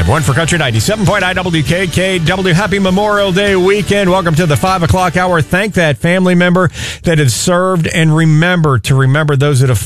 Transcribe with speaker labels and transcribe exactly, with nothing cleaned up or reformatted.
Speaker 1: everyone, for Country ninety-seven point nine W K K W. Happy Memorial Day weekend. Welcome to the five o'clock hour. Thank that family member that has served, and remember to remember those that have